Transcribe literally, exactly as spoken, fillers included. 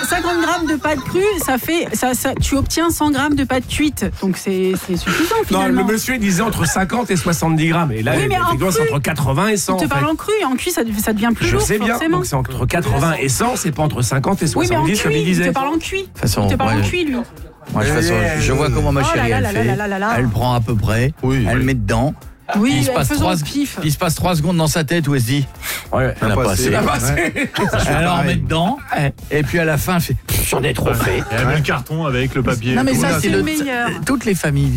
cinquante grammes de pâte crue, ça fait, ça, ça, tu obtiens cent grammes de pâte cuite. Donc c'est, c'est suffisant finalement. Non, le monsieur il disait entre cinquante et soixante-dix grammes. Et là, oui, mais effectivement, c'est entre quatre-vingts et cent. Je te en parle fait. en cru, en cuit, ça, ça devient plus Je lourd. sais bien, forcément. donc c'est entre quatre-vingts et cent, c'est pas entre cinquante et Oui, mais en soixante-dix comme il cuit, il disait. te parle en cuit. De toute façon, Il te parle moi, en cuit, lui. moi, de toute façon, je vois comment ma Oh chérie là là elle là fait. là là là là. Elle prend à peu près, Oui, elle oui. met dedans. Oui, il, se passe faisons trois, au pif. il se passe trois secondes dans sa tête où elle se dit Ouais, on n'a pas assez. pas assez. Elle en met dedans, et puis à la fin, elle fait j'en ai trop fait. Et elle met le carton avec le papier. Non, mais Tout ça, là, c'est le meilleur. Toutes les familles